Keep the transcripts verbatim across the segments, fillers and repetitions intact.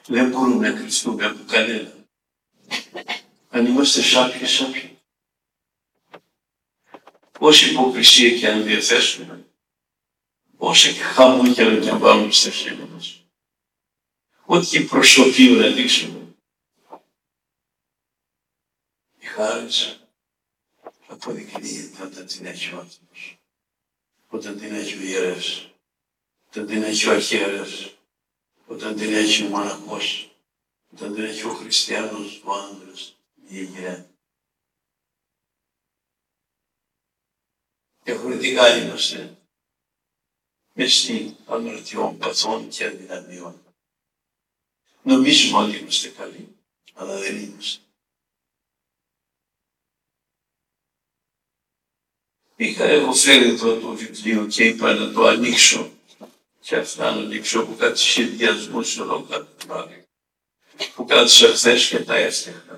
Δεν μπορούμε να κρυφτούμε από κανένα. Αν είμαστε σάπιοι, σάπιοι. Όση υποκρισία και αν διαθέσουμε, όσα και χαμόγελα και αν βάλουμε στα χέρια μας, ό,τι και προσωπείο να δείξουμε, η χάρις αποδεικνύεται όταν την έχει ο άνθρωπος, όταν την έχει ο ιερεύς, όταν την έχει ο αρχιερεύς, όταν την έχει ο μοναχός, όταν την έχει ο χριστιανός, ο άνδρας, η γυναίκα. Διαφορετικά είμαστε μες στην αμαρτιών, παθών και αδυναμιών. Νομίζουμε ότι είμαστε καλοί, αλλά δεν είμαστε. Είχα εγώ φέρει εδώ το βιβλίο και είπα να το ανοίξω και αυτά να ανοίξω από κάτι σχεδιασμούς σε όλο κάτι πράγμα που κάθισα χθες και τα έφτιαχνα.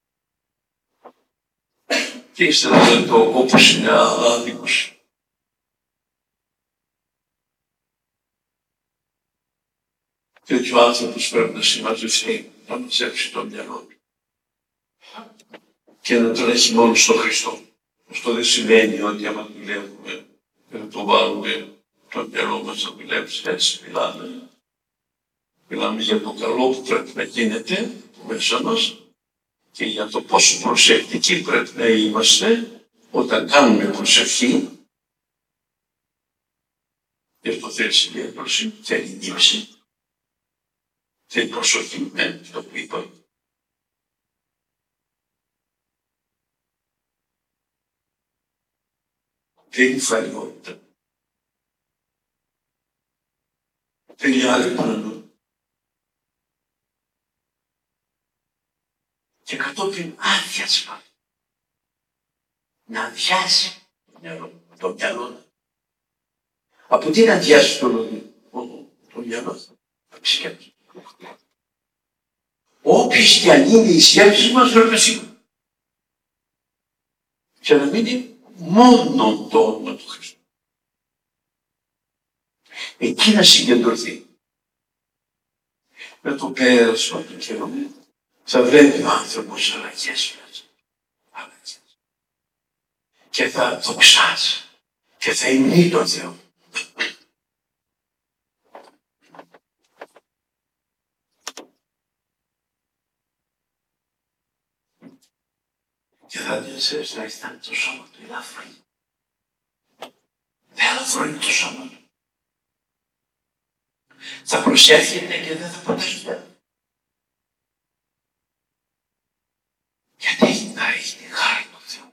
Και ύστερα δεν το όπως είναι άδικος. Και ότι ο άνθρωπος πρέπει να συμμαζευτεί, να μαζέψει το μυαλό του και να τον έχει μόνο στο Χριστό. Αυτό δεν σημαίνει ότι άμα δουλεύουμε και να το βάλουμε το μυαλό μας να δουλέψει, έτσι μιλάμε. Μιλάμε για το καλό που πρέπει να γίνεται μέσα μας και για το πόσο προσεκτικοί πρέπει να είμαστε όταν κάνουμε προσευχή. Γι' αυτό θέλει συγκέντρωση, θέλει νύψη, θέλει προσοχή με αυτό που είπα. Θέλει φαριότητα. Θέλει άλλη χρόνο. Και κατόπιν άδειασμα. Να αδειάσει το μυαλό, το μυαλό. Από τι να αδειάσει το, το, το μυαλό, από τη σκέψη. Όποιες και αν είναι οι σκέψεις μας πρέπει να σίγουρα. Και να μην είναι μόνο το όνομα του Χριστού. Εκεί να συγκεντρωθεί. Με το πέρασμα του καιρού θα βλέπει ο άνθρωπος αλλαγές μέσα. Αλλαγές. Και θα δοξάζει και θα υμνεί τον Θεό. Και θα διασέρεις να αισθάνει το σώμα του ελαφρύ. Δεν ελαφρύ είναι το σώμα του. Θα προσεύχεται και δεν θα ποτέ. Γιατί θα έχει τη χάρη του Θεού.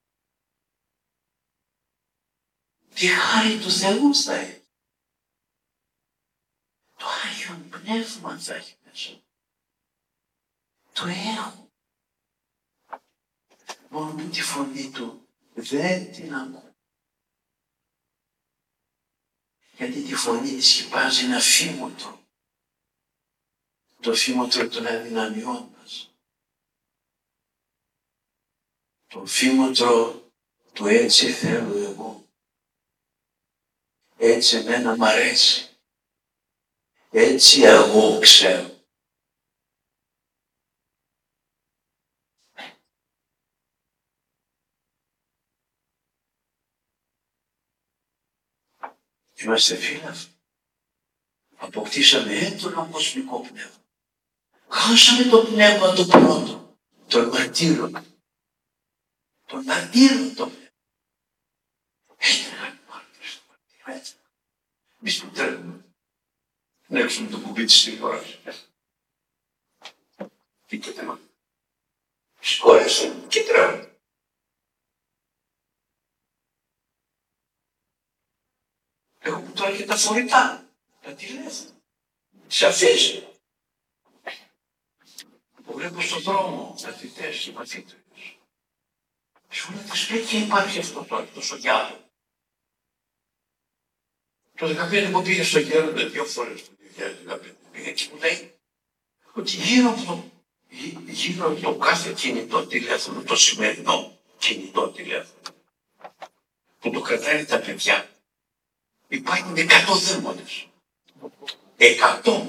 Τη χάρη του Θεού θα έχει. Το Άγιο Πνεύμα θα έχει μέσα. Το έχω. Μόνο που τη φωνή του δεν την ακούω. Γιατί τη φωνή της σκεπάζει ένα φήμοτρο. Το φήμοτρο των αδυναμιών μας. Το φήμοτρο του έτσι θέλω εγώ. Έτσι εμένα μ' αρέσει. Έτσι εγώ ξέρω. Είμαστε φίλοι. Αποκτήσαμε έντονο κοσμικό πνεύμα. Χάσαμε το πνεύμα το πρώτο, των μαρτύρων. Των μαρτύρων το πνεύμα. Έτσι να κάνουμε μάρτυρες. Έτσι. Εμείς που τρέχουμε. Να έξουμε το κουμπί της τηλεόρασης. Τι κοιτάμε. Συγχώρεστε, και τρέχουμε. Έχουμε τώρα και τα φορητά, τα τηλέφωνα, τις αφήσεις. Που βλέπω στον δρόμο, μαθητές και μαθήτρες. Σε όλα τα σπίτια υπάρχει αυτό τώρα, τόσο γυάλο. Το δεκαπέντε που πήγε στο Γέροντα δύο φορές το δύο χιλιάδες δεκαπέντε, πήγε και μου λέει ότι γύρω από το, γύρω από το κάθε κινητό τηλέφωνο, το σημερινό κινητό τηλέφωνο, που το κρατάνε τα παιδιά, υπάρχουν εκατό δαίμονες. Εκατό.